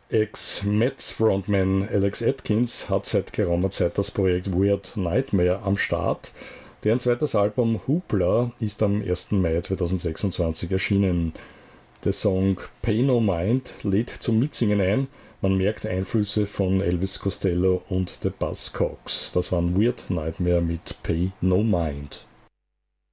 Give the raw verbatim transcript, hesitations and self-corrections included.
Ex-Metz-Frontman Alex Atkins hat seit geraumer Zeit das Projekt Weird Nightmare am Start. Deren zweites Album Hoopla ist am ersten Mai zweitausendsechsundzwanzig erschienen. Der Song Pay No Mind lädt zum Mitsingen ein. Man merkt Einflüsse von Elvis Costello und The Buzzcocks. Das waren Weird Nightmare mit Pay No Mind.